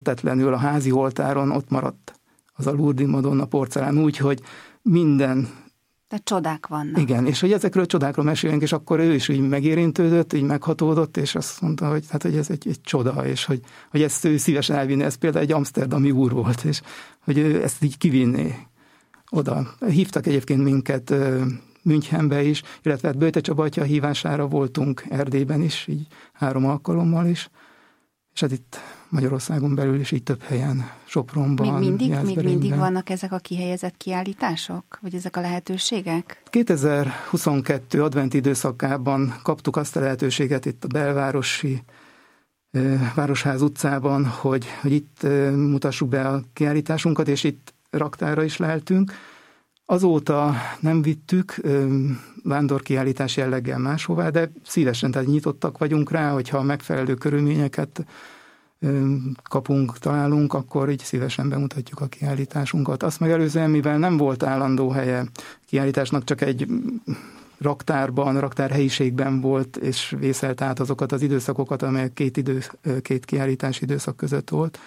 sértetlenül a házi oltáron ott maradt az a Lourdes Madonna porcelán, úgy, hogy minden... De csodák vannak. Igen, és hogy ezekről a csodákról mesélünk, és akkor ő is így megérintődött, így meghatódott, és azt mondta, hogy, hát, hogy ez egy csoda, és hogy ezt ő szívesen elvinni, ez például egy amszterdami úr volt, és hogy ő ezt így kivinné oda. Hívtak egyébként minket Münchenbe is, illetve Böjte Csaba atya hívására voltunk Erdélyben is, így 3 alkalommal is, és hát itt Magyarországon belül is így több helyen, Sopronban, Még mindig vannak ezek a kihelyezett kiállítások? Vagy ezek a lehetőségek? 2022 adventi időszakában kaptuk azt a lehetőséget itt a belvárosi Városház utcában, hogy itt mutassuk be a kiállításunkat, és itt raktárra is leheltünk. Azóta nem vittük vándorkiállítás jelleggel máshová, de szívesen, tehát nyitottak vagyunk rá, hogyha megfelelő körülményeket találunk, akkor így szívesen bemutatjuk a kiállításunkat. Azt megelőzően, mivel nem volt állandó helye kiállításnak, csak egy raktárhelyiségben volt, és vészelt át azokat az időszakokat, amelyek két kiállítási időszak között volt,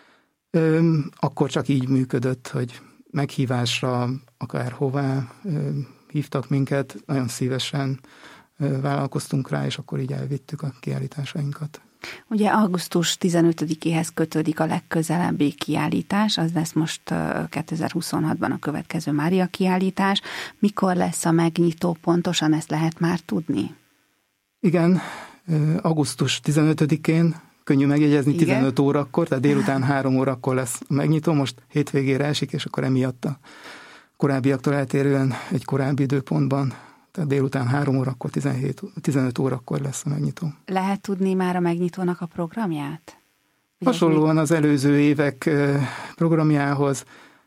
akkor csak így működött, hogy meghívásra akárhová hívtak minket, nagyon szívesen vállalkoztunk rá, és akkor így elvittük a kiállításainkat. Ugye augusztus 15-éhez kötődik a legközelebbi kiállítás, az lesz most 2026-ban a következő Mária kiállítás. Mikor lesz a megnyitó pontosan, ezt lehet már tudni? Igen, augusztus 15-én, könnyű megjegyezni, 15 órakor, tehát délután 3 órakor lesz a megnyitó, most hétvégére esik, és akkor emiatt a korábbiaktól eltérően egy korábbi időpontban, tehát délután 3 órakor, 15 órakor lesz a megnyitó. Lehet tudni már a megnyitónak a programját? Hasonlóan az előző évek programjához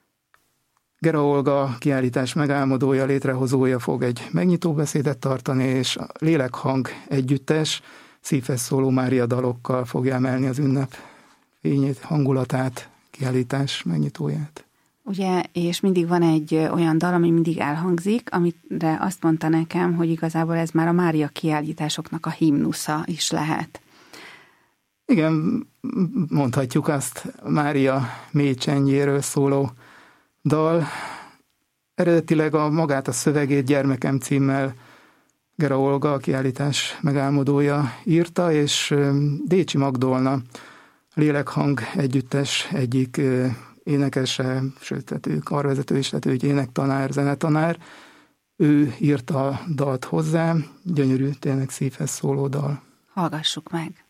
Gera Olga kiállítás megálmodója, létrehozója fog egy megnyitóbeszédet tartani, és a Lélekhang együttes szívhez szóló Mária dalokkal fogja emelni az ünnep fényét, hangulatát, kiállítás megnyitóját. Ugye, és mindig van egy olyan dal, ami mindig elhangzik, amire azt mondta nekem, hogy igazából ez már a Mária kiállításoknak a himnusza is lehet. Igen, mondhatjuk azt, Mária mély csendjéről szóló dal. Eredetileg magát a szövegét Gyermekem címmel Gera Olga, a kiállítás megálmodója írta, és Décsi Magdolna, Lélekhang együttes egyik énekese, sőt, ő karvezető is, tehát ő egy énektanár, zenetanár. Ő írta a dalt hozzá, gyönyörű, tényleg szívhez szóló dal. Hallgassuk meg!